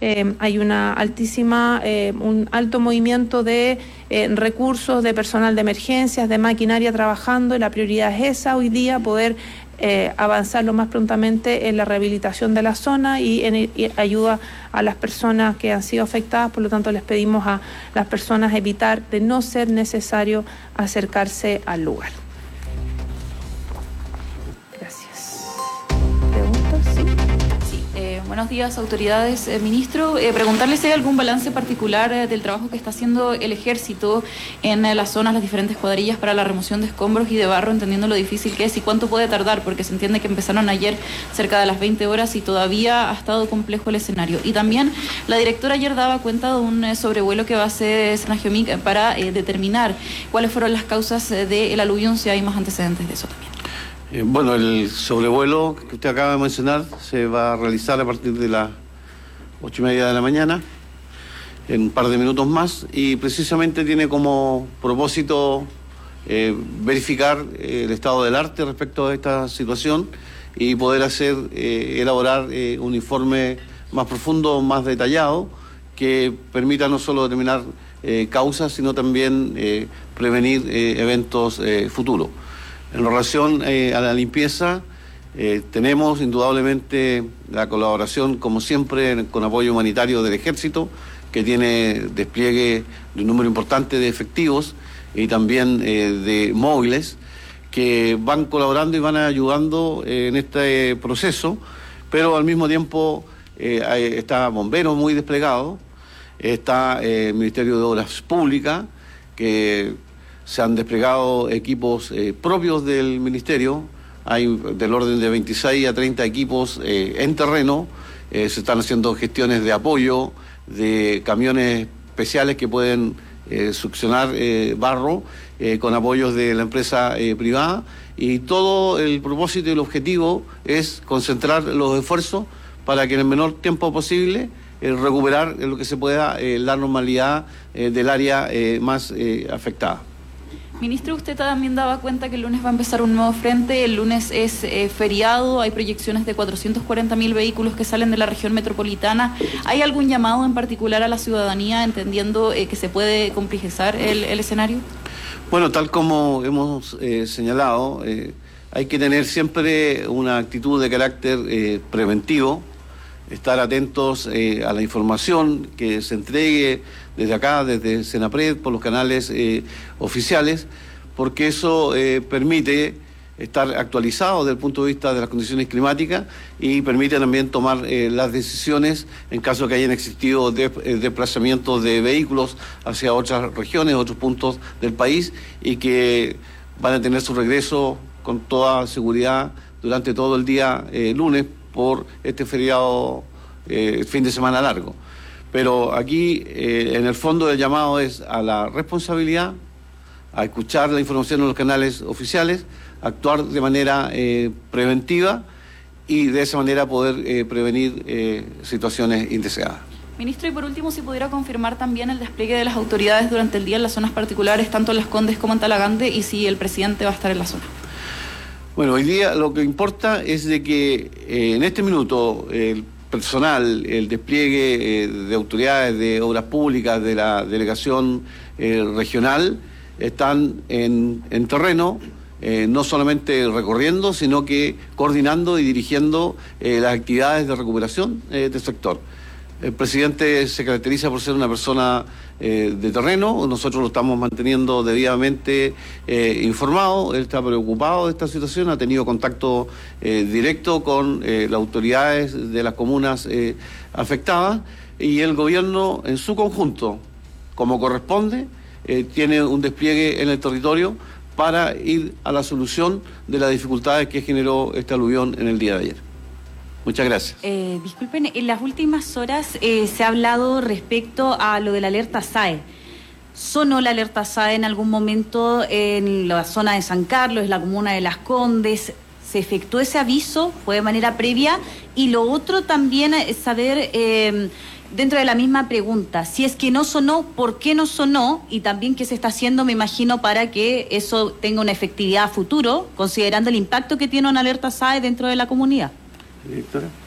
hay una altísima, un alto movimiento de recursos, de personal de emergencias, de maquinaria trabajando, y la prioridad es esa hoy día, poder avanzar lo más prontamente en la rehabilitación de la zona y ayuda a las personas que han sido afectadas. Por lo tanto, les pedimos a las personas evitar, de no ser necesario, acercarse al lugar. Gracias. ¿Preguntas? Sí. Buenos días, autoridades. Ministro, preguntarle si hay algún balance particular del trabajo que está haciendo el Ejército en las zonas, las diferentes cuadrillas para la remoción de escombros y de barro, entendiendo lo difícil que es y cuánto puede tardar, porque se entiende que empezaron ayer cerca de las 20 horas y todavía ha estado complejo el escenario. Y también la directora ayer daba cuenta de un sobrevuelo que va a hacer Senageomic para determinar cuáles fueron las causas del aluvión, si hay más antecedentes de eso también. Bueno, el sobrevuelo que usted acaba de mencionar se va a realizar a partir de las 8:30 de la mañana, en un par de minutos más, y precisamente tiene como propósito verificar el estado del arte respecto a esta situación y poder elaborar un informe más profundo, más detallado, que permita no solo determinar causas, sino también prevenir eventos futuros. En relación a la limpieza, tenemos indudablemente la colaboración, como siempre, con apoyo humanitario del Ejército, que tiene despliegue de un número importante de efectivos y también de móviles, que van colaborando y van ayudando en este proceso, pero al mismo tiempo está Bomberos muy desplegado, está el Ministerio de Obras Públicas, que se han desplegado equipos propios del Ministerio. Hay del orden de 26 a 30 equipos en terreno. Se están haciendo gestiones de apoyo, de camiones especiales que pueden succionar barro con apoyos de la empresa privada. Y todo el propósito y el objetivo es concentrar los esfuerzos para que en el menor tiempo posible recuperar lo que se pueda la normalidad del área más afectada. Ministro, usted también daba cuenta que el lunes va a empezar un nuevo frente, el lunes es feriado, hay proyecciones de 440.000 vehículos que salen de la región metropolitana. ¿Hay algún llamado en particular a la ciudadanía, entendiendo que se puede complejizar el escenario? Bueno, tal como hemos señalado, hay que tener siempre una actitud de carácter preventivo, estar atentos a la información que se entregue desde acá, desde Senapred, por los canales oficiales, porque eso permite estar actualizado desde el punto de vista de las condiciones climáticas y permite también tomar las decisiones en caso que hayan existido desplazamientos de vehículos hacia otras regiones, otros puntos del país, y que van a tener su regreso con toda seguridad durante todo el día lunes, por este feriado fin de semana largo. Pero aquí en el fondo del llamado es a la responsabilidad, a escuchar la información en los canales oficiales, actuar de manera preventiva y de esa manera poder prevenir situaciones indeseadas. Ministro, y por último, si pudiera confirmar también el despliegue de las autoridades durante el día en las zonas particulares, tanto en Las Condes como en Talagante, y si el presidente va a estar en la zona. Bueno, hoy día lo que importa es de que en este minuto el personal, el despliegue de autoridades de obras públicas de la delegación regional están en terreno, no solamente recorriendo, sino que coordinando y dirigiendo las actividades de recuperación del sector. El presidente se caracteriza por ser una persona de terreno, nosotros lo estamos manteniendo debidamente informado, él está preocupado de esta situación, ha tenido contacto directo con las autoridades de las comunas afectadas, y el gobierno en su conjunto, como corresponde, tiene un despliegue en el territorio para ir a la solución de las dificultades que generó este aluvión en el día de ayer. Muchas gracias. Disculpen, en las últimas horas se ha hablado respecto a lo de la alerta SAE. ¿Sonó la alerta SAE en algún momento en la zona de San Carlos, en la comuna de Las Condes? ¿Se efectuó ese aviso? ¿Fue de manera previa? Y lo otro también es saber, dentro de la misma pregunta, si es que no sonó, ¿por qué no sonó? Y también qué se está haciendo, me imagino, para que eso tenga una efectividad a futuro, considerando el impacto que tiene una alerta SAE dentro de la comunidad. Directora.